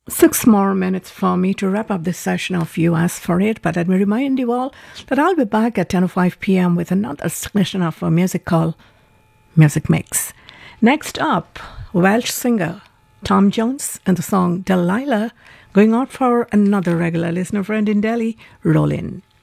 6 more minutes for me to wrap up this session of You Asked For It, but let me remind you all that I'll be back at 10:05 p.m. with another session of a music called Music Mix. Next up, Welsh singer Tom Jones and the song Delilah, going out for another regular listener friend in Delhi, Rollin'.